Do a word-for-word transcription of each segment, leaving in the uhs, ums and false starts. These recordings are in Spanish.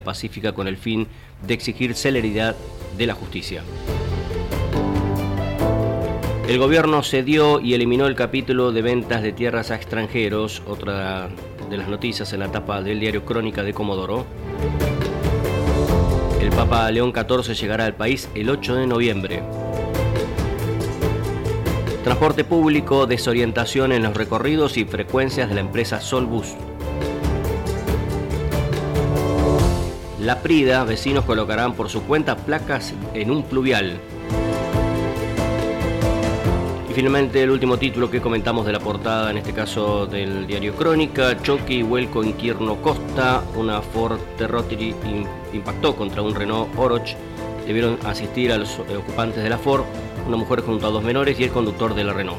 pacífica con el fin de exigir celeridad de la justicia. El gobierno cedió y eliminó el capítulo de ventas de tierras a extranjeros, otra de las noticias en la tapa del diario Crónica de Comodoro. El Papa León catorce llegará al país el ocho de noviembre. Transporte público, desorientación en los recorridos y frecuencias de la empresa Solbus. La Prida, vecinos colocarán por su cuenta placas en un pluvial. Y finalmente el último título que comentamos de la portada, en este caso del diario Crónica: choque y vuelco en Quirno Costa, una Ford T-Rotary impactó contra un Renault Oroch. Debieron asistir a los ocupantes de la Ford, una mujer junto a dos menores y el conductor de la Renault.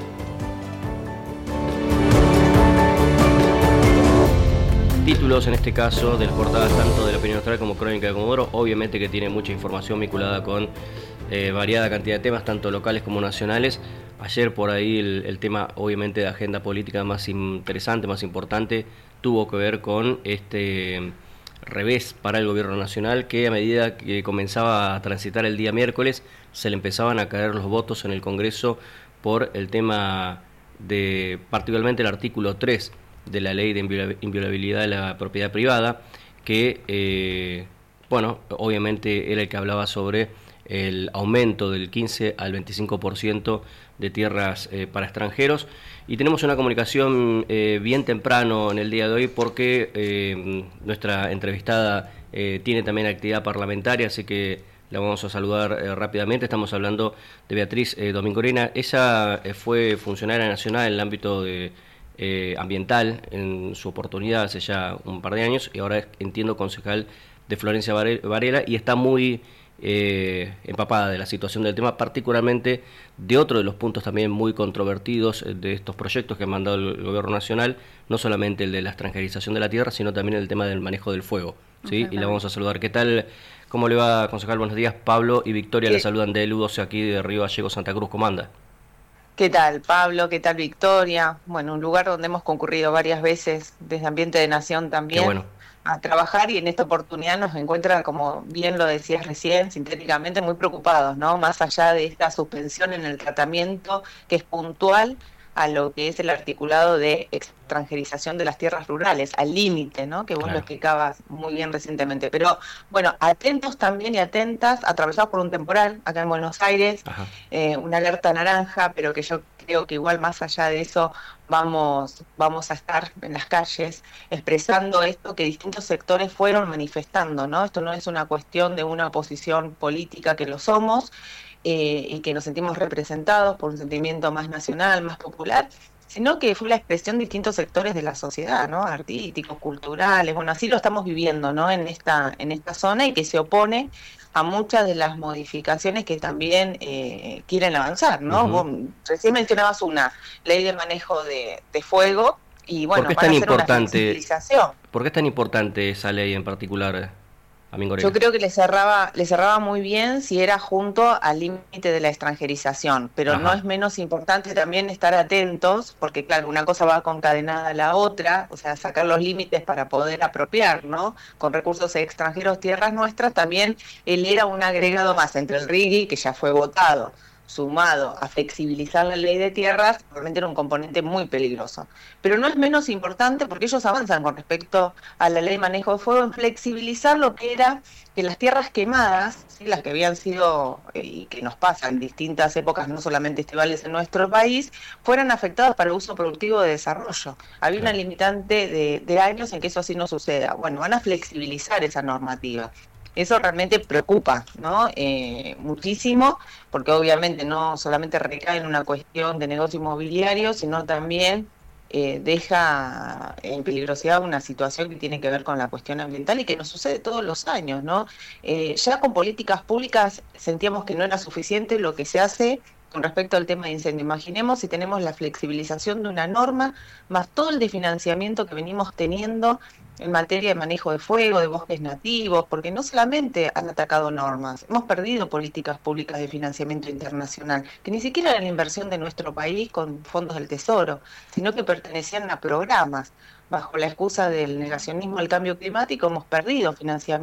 Títulos en este caso de las portadas tanto de la Opinión Austral como Crónica de Comodoro, obviamente que tiene mucha información vinculada con eh, variada cantidad de temas, tanto locales como nacionales. Ayer por ahí el, el tema obviamente de agenda política más interesante, más importante, tuvo que ver con este revés para el gobierno nacional, que a medida que comenzaba a transitar el día miércoles, se le empezaban a caer los votos en el Congreso por el tema de, particularmente el artículo tres de la ley de inviolabilidad de la propiedad privada, que, eh, bueno, obviamente era el que hablaba sobre el aumento del quince al veinticinco por ciento de tierras eh, para extranjeros. Y tenemos una comunicación eh, bien temprano en el día de hoy porque eh, nuestra entrevistada eh, tiene también actividad parlamentaria, así que la vamos a saludar eh, rápidamente. Estamos hablando de Beatriz eh, Domingorena. Ella eh, fue funcionaria nacional en el ámbito de Eh, ambiental en su oportunidad hace ya un par de años, y ahora es, entiendo, concejal de Florencia Varela, y está muy eh, empapada de la situación del tema, particularmente de otro de los puntos también muy controvertidos de estos proyectos que ha mandado el, el gobierno nacional, no solamente el de la extranjerización de la tierra, sino también el tema del manejo del fuego, ¿sí? Y la vamos a saludar. ¿Qué tal? ¿Cómo le va, concejal? Buenos días. Pablo y Victoria le saludan de U doce aquí de Río Gallegos, Santa Cruz. ¿Cómo anda? ¿Qué tal, Pablo? ¿Qué tal, Victoria? Bueno, un lugar donde hemos concurrido varias veces desde Ambiente de Nación también bueno. a trabajar, y en esta oportunidad nos encuentran, como bien lo decías recién, sintéticamente muy preocupados, ¿no? Más allá de esta suspensión en el tratamiento que es puntual a lo que es el articulado de extranjerización de las tierras rurales, al límite, ¿no? Que vos Claro. lo explicabas muy bien recientemente. Pero, bueno, atentos también y atentas, atravesados por un temporal acá en Buenos Aires, eh, una alerta naranja, pero que yo creo que igual más allá de eso vamos, vamos a estar en las calles expresando esto que distintos sectores fueron manifestando, ¿no? Esto no es una cuestión de una oposición política, que lo somos, Eh, y que nos sentimos representados por un sentimiento más nacional, más popular, sino que fue la expresión de distintos sectores de la sociedad, ¿no? Artísticos, culturales, bueno, así lo estamos viviendo, ¿no? En esta, en esta zona, y que se opone a muchas de las modificaciones que también eh, quieren avanzar, ¿no? Uh-huh. Vos recién mencionabas una ley de manejo de, de fuego, y bueno, ¿Por qué es van tan a hacer una importante, flexibilización. ¿por qué es tan importante esa ley en particular? Yo creo que le cerraba, le cerraba muy bien si era junto al límite de la extranjerización, pero Ajá. no es menos importante también estar atentos, porque claro, una cosa va concadenada a la otra, o sea, sacar los límites para poder apropiar, ¿no? Con recursos extranjeros tierras nuestras. También él era un agregado más entre el R I G I, que ya fue votado, sumado a flexibilizar la ley de tierras, realmente era un componente muy peligroso. Pero no es menos importante, porque ellos avanzan con respecto a la ley de manejo de fuego, en flexibilizar lo que era que las tierras quemadas, ¿sí? Las que habían sido, eh, y que nos pasan en distintas épocas, no solamente estivales en nuestro país, fueran afectadas para el uso productivo de desarrollo. Había Claro. una limitante de, de años en que eso así no suceda. Bueno, van a flexibilizar esa normativa. Eso realmente preocupa, ¿no? Eh, muchísimo, porque obviamente no solamente recae en una cuestión de negocio inmobiliario, sino también eh, deja en peligrosidad una situación que tiene que ver con la cuestión ambiental y que nos sucede todos los años, ¿no? Eh, ya con políticas públicas sentíamos que no era suficiente lo que se hace con respecto al tema de incendio. Imaginemos si tenemos la flexibilización de una norma, más todo el desfinanciamiento que venimos teniendo en materia de manejo de fuego, de bosques nativos, porque no solamente han atacado normas, hemos perdido políticas públicas de financiamiento internacional, que ni siquiera era la inversión de nuestro país con fondos del Tesoro, sino que pertenecían a programas. bajo la excusa del negacionismo al cambio climático, hemos perdido financiamiento